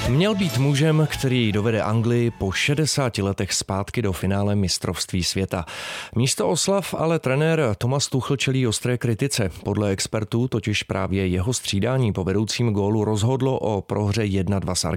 Měl být mužem, který dovede Anglii po 60 letech zpátky do finále mistrovství světa. Místo oslav ale trenér Thomas Tuchel čelí ostré kritice. Podle expertů totiž právě jeho střídání po vedoucím gólu rozhodlo o prohře 1-2 s